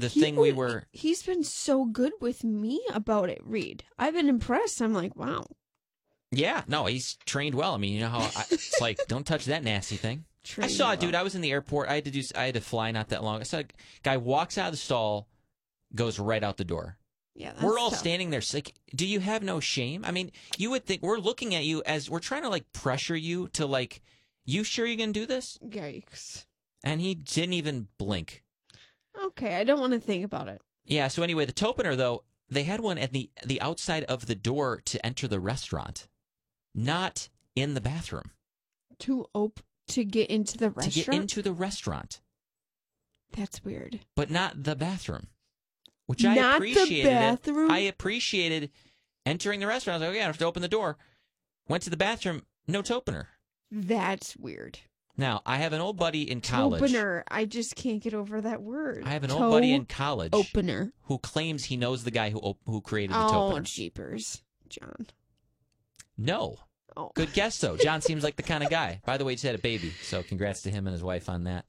thing we were... He's been so good with me about it, Reed. I've been impressed. I'm like, wow. Yeah, no, he's trained well. I mean, you know how it's like, don't touch that nasty thing. I saw a dude. I was in the airport. I had to fly not that long. I saw a guy walks out of the stall, goes right out the door. Yeah, we're all standing there. Like, do you have no shame? I mean, you would think we're looking at you as we're trying to like pressure you to like, you sure you can do this? Yikes! And he didn't even blink. Okay, I don't want to think about it. Yeah. So anyway, the Topener though, they had one at the outside of the door to enter the restaurant. Not in the bathroom. To get into the restaurant? To get into the restaurant. That's weird. But not the bathroom. Which I appreciated. Not the bathroom? I appreciated entering the restaurant. I was like, okay, I have to open the door. Went to the bathroom, no Topener. That's weird. Now, I have an old buddy in college. Topener. I just can't get over that word. I have an old buddy in college. Opener. Who claims he knows the guy who created the Topener. Oh, jeepers. John. No. Oh. Good guess, though. John seems like the kind of guy. By the way, he just had a baby, so congrats to him and his wife on that.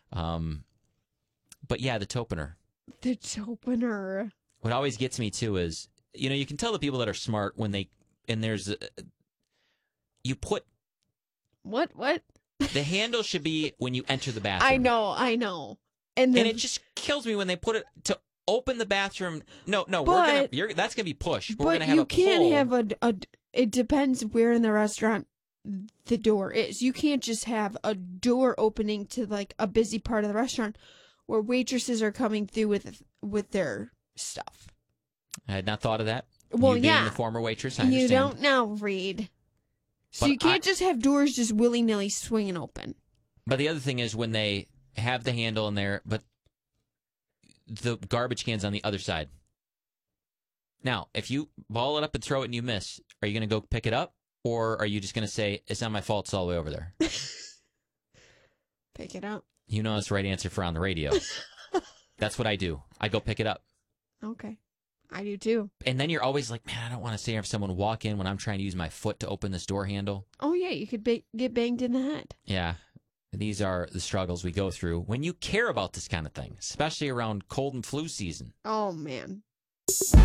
But yeah, the Topener. The Topener. What always gets me, too, is, you know, you can tell the people that are smart when they, and there's, you put. What? The handle should be when you enter the bathroom. I know. And it just kills me when they put it to open the bathroom. No, but, that's gonna be push. But we're gonna have you a can't pull. have it depends where in the restaurant the door is. You can't just have a door opening to like a busy part of the restaurant where waitresses are coming through with their stuff. I had not thought of that. Well, you being yeah, the former waitress, I understand. You don't know, Reed. So but you can't just have doors just willy-nilly swinging open. But the other thing is when they have the handle in there, but the garbage can's on the other side. Now, if you ball it up and throw it and you miss, are you going to go pick it up? Or are you just going to say, it's not my fault, it's all the way over there? Pick it up. You know that's the right answer for on the radio. That's what I do. I go pick it up. Okay. I do too. And then you're always like, man, I don't want to stay here if someone walk in when I'm trying to use my foot to open this door handle. Oh, yeah. You could get banged in the head. Yeah. These are the struggles we go through when you care about this kind of thing, especially around cold and flu season. Oh, man.